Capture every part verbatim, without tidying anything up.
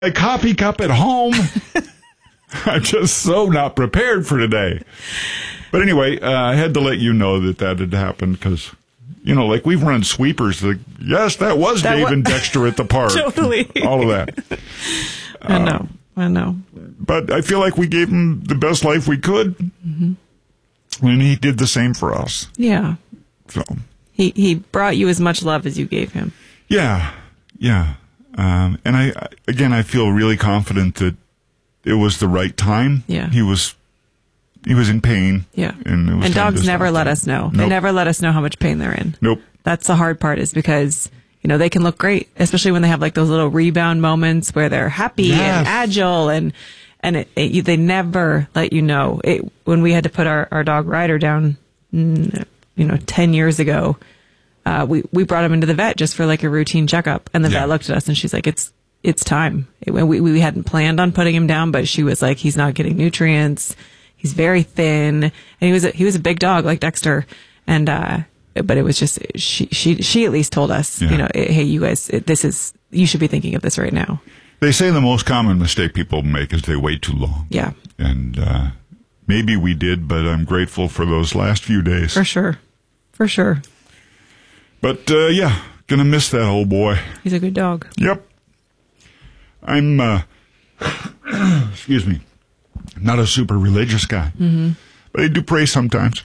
a coffee cup at home. I'm just so not prepared for today. But anyway, uh, I had to let you know that that had happened because, you know, like we've run sweepers. Like, yes, that was that Dave was- and Dexter at the park. Totally. All of that. I know. I know. But I feel like we gave him the best life we could. Mm-hmm. And he did the same for us. Yeah. So He he brought you as much love as you gave him. Yeah, yeah. Um, and I, I- again, I feel really confident that it was the right time. Yeah. He was, he was in pain. Yeah. And, it was And time dogs to never stop let that. us know. They Nope. never let us know how much pain they're in. Nope. That's the hard part is because, you know, they can look great, especially when they have like those little rebound moments where they're happy Yes. and agile and, and it, it, you- they never let you know. It, when we had to put our, our dog Ryder down, mm, you know, ten years ago, uh, we, we brought him into the vet just for like a routine checkup. And the Yeah. vet looked at us and she's like, it's, it's time. It, we, we hadn't planned on putting him down, but she was like, he's not getting nutrients. He's very thin. And he was, a, he was a big dog like Dexter. And, uh, but it was just, she, she, she at least told us, Yeah. you know, hey, you guys, this is, you should be thinking of this right now. They say the most common mistake people make is they wait too long. Yeah, And uh, maybe we did, but I'm grateful for those last few days. for sure. For sure. But uh, yeah, gonna miss that old boy. He's a good dog. Yep. I'm, uh, excuse me, not a super religious guy, mm-hmm. but I do pray sometimes.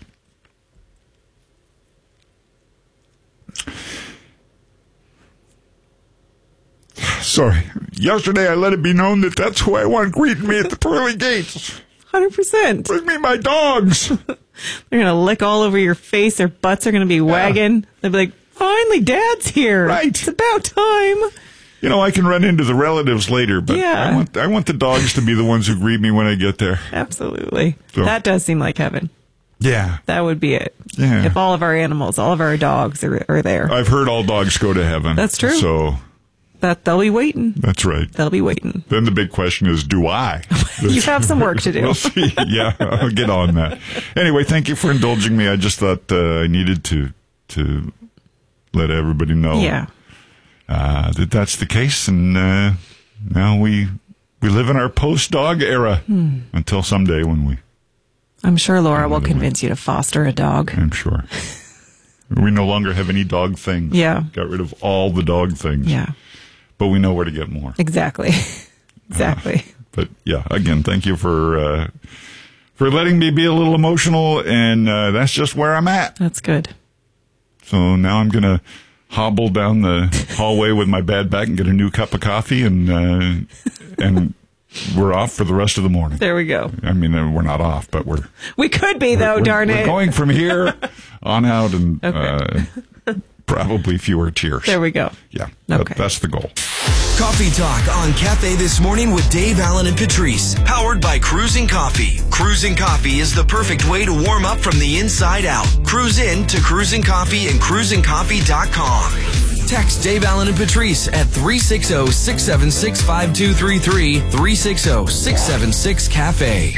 Sorry. Yesterday I let it be known that that's who I want greeting me at the pearly gates. one hundred percent. Bring me my dogs. They're going to lick all over your face. Their butts are going to be wagging. They'll be like, finally, Dad's here. Right. It's about time. You know, I can run into the relatives later, but Yeah. I want I want the dogs to be the ones who greet me when I get there. Absolutely. So- That does seem like heaven. Yeah. That would be it. Yeah. If all of our animals, all of our dogs are, are there. I've heard all dogs go to heaven. That's true. So that they'll be waiting. that's right. They'll be waiting. Then the big question is, do I? You have some work to do. We'll see. Yeah, I'll get on that. Anyway, thank you for indulging me. I just thought uh, I needed to to let everybody know Yeah. uh, that that's the case, and uh, now we we live in our post dog era Hmm. until someday when we. I'm sure Laura will Another convince you to foster a dog. I'm sure we no longer have any dog things. Yeah. Got rid of all the dog things. Yeah. But we know where to get more. Exactly. Exactly. But yeah, again, thank you for uh, for letting me be a little emotional, and uh, that's just where I'm at. That's good. So now I'm gonna hobble down the hallway with my bad back and get a new cup of coffee, and uh, and we're off for the rest of the morning. There we go. I mean, uh, we're not off, but we're We could be, though, we're, darn we're it. going from here on out, and Okay. uh, probably fewer tears. There we go. Yeah, that- Okay. that's the goal. Coffee Talk on Cafe This Morning with Dave Allen and Patrice. Powered by Cruising Coffee. Cruising Coffee is the perfect way to warm up from the inside out. Cruise in to Cruising Coffee and cruising coffee dot com. Text Dave Allen and Patrice at three six zero, six seven six, five two three three, three six zero, six seven six, CAFE.